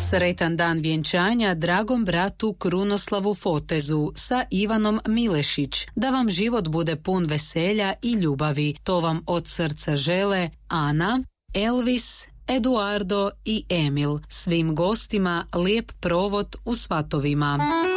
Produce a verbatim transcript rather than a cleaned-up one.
Sretan dan vjenčanja dragom bratu Krunoslavu Fotezu sa Ivanom Milešić. Da vam život bude pun veselja i ljubavi. To vam od srca žele Ana, Elvis, Eduardo i Emil. Svim gostima lijep provod u svatovima.